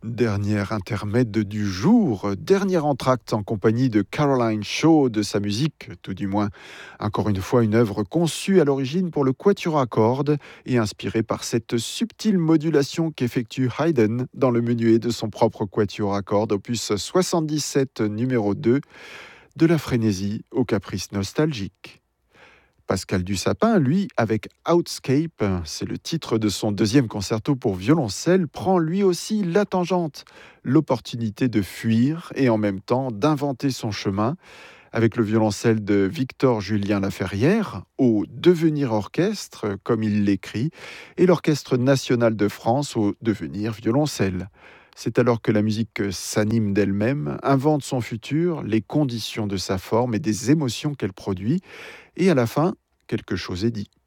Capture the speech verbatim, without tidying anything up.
Dernier intermède du jour, dernier entracte en compagnie de Caroline Shaw, de sa musique, tout du moins. Encore une fois, une œuvre conçue à l'origine pour le quatuor à cordes et inspirée par cette subtile modulation qu'effectue Haydn dans le menuet de son propre quatuor à cordes, opus soixante-dix-sept numéro deux, de la frénésie au caprice nostalgique. Pascal Dussapin, lui, avec Outscape, c'est le titre de son deuxième concerto pour violoncelle, prend lui aussi la tangente, l'opportunité de fuir et en même temps d'inventer son chemin, avec le violoncelle de Victor Julien Laferrière, au Devenir Orchestre, comme il l'écrit, et l'Orchestre national de France au Devenir Violoncelle. C'est alors que la musique s'anime d'elle-même, invente son futur, les conditions de sa forme et des émotions qu'elle produit, et à la fin, quelque chose est dit.